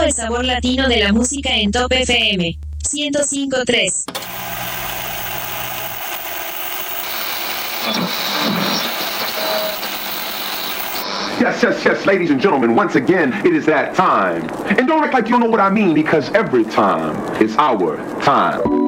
el sabor latino de la música en Top FM 105.3. Yes, ladies and gentlemen, once again, it is that time. And don't act like you don't know what I mean, because every time is our time.